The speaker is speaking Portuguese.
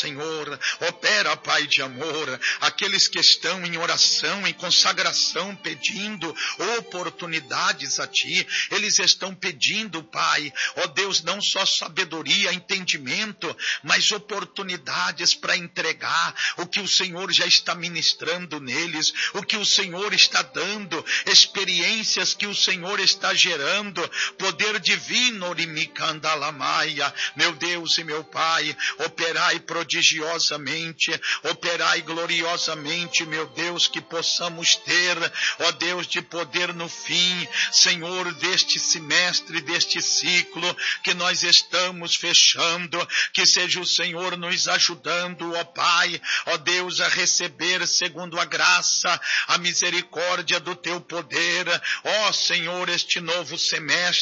Senhor, opera, Pai de amor, aqueles que estão em oração, em consagração, pedindo oportunidades a Ti, eles estão pedindo, Pai, ó Deus, não só sabedoria, entendimento, mas oportunidades para entregar o que o Senhor já está ministrando neles, o que o Senhor está dando, experiências que o Senhor está gerando, poder divino, orimicandalamaya, meu Deus e meu Pai, operai prodigiosamente, operai gloriosamente, meu Deus, que possamos ter, ó Deus, de poder no fim, Senhor, deste semestre, deste ciclo que nós estamos fechando, que seja o Senhor nos ajudando, ó Pai, ó Deus, a receber segundo a graça, a misericórdia do Teu poder, ó Senhor, este novo semestre,